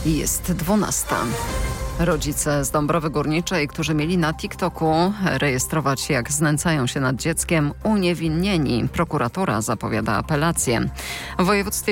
Jest 12. Rodzice z Dąbrowy Górniczej, którzy mieli na TikToku rejestrować się, jak znęcają się nad dzieckiem, uniewinnieni. Prokuratura zapowiada apelację. W województwie